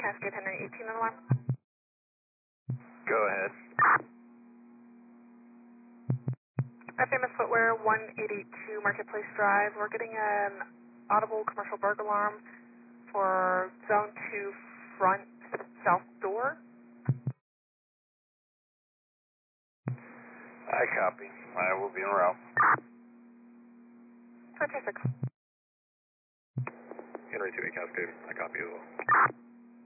Cascade Henry 18 on alarm. Go ahead. Famous Footwear, 1882 Marketplace Drive. We're getting an audible commercial burglar alarm for Zone 2 front south door. I copy. I will be en route. 426. Henry 28 Cascade. I copy as well.